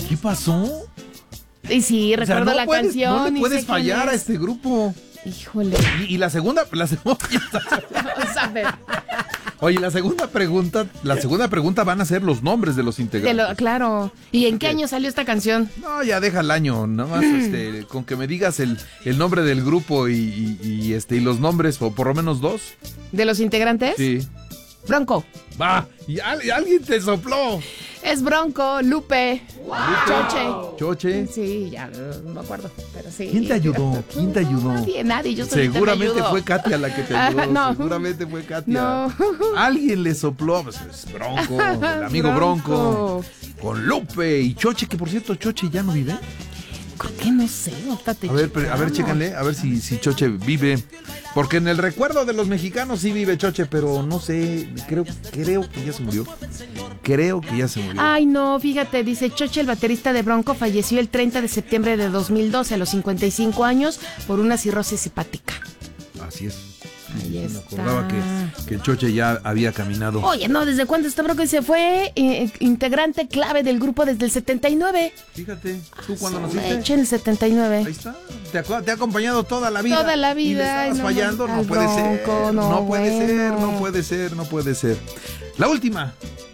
¿Qué pasó? Y sí, recuerdo la canción. No le y puedes sé quién fallar a es. este grupo. Híjole. Y la segunda Vamos a ver. Oye, la segunda pregunta van a ser los nombres de los integrantes. Claro. ¿Y en qué Ok. año salió esta canción? No, ya deja el año, nada más con que me digas el nombre del grupo y los nombres, o por lo menos dos. ¿De los integrantes? Sí. Bronco. Va, y alguien te sopló. Es Bronco, Lupe, Choche. Sí, ya no me acuerdo, pero sí. ¿Quién te ayudó? Nadie, yo solita me Seguramente ayudo. fue Katia la que te ayudó. No. Seguramente fue Katia. No. Alguien le sopló, pues es Bronco, el amigo Bronco. Con Lupe y Choche, que por cierto, Choche ya no vive. Creo que no sé, A ver, chécanle, a ver si Choche vive. Porque en el recuerdo de los mexicanos sí vive Choche, pero no sé, creo que ya se murió. Ay, no, fíjate, dice Choche, el baterista de Bronco, falleció el 30 de septiembre de 2012 a los 55 años por una cirrosis hepática. Así es. Ahí Me está. acordaba que el Choche ya había caminado. Oye, no, ¿desde cuándo está Bronco? Se fue integrante clave del grupo desde el 79. Fíjate, ¿tú cuándo naciste? Eché en el 79. Ahí está. Te ha acompañado toda la vida. Toda la vida. Y le estabas fallando. No al puede ser. Bronco, No puede ser, bueno. no puede ser, no puede ser. La última.